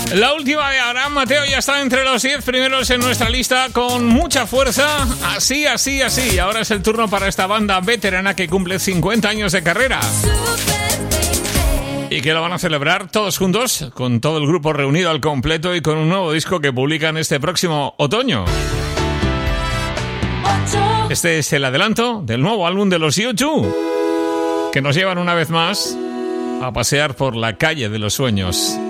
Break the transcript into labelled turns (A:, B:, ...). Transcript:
A: La última de Abraham Mateo ya está entre los 10 primeros en nuestra lista con mucha fuerza. Así. Ahora es el turno para esta banda veterana que cumple 50 años de carrera. Y que lo van a celebrar todos juntos, con todo el grupo reunido al completo y con un nuevo disco que publican este próximo otoño. Este es el adelanto del nuevo álbum de los U2, que nos llevan una vez más a pasear por la calle de los sueños.